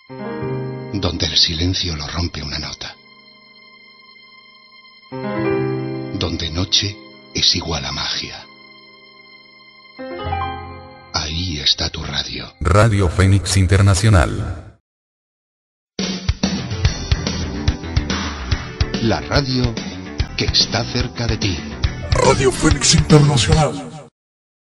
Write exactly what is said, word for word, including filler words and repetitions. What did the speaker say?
donde el silencio lo rompe una nota, donde noche es igual a magia. Ahí está tu radio. Radio Fénix Internacional. La radio que está cerca de ti. Radio Fénix Internacional.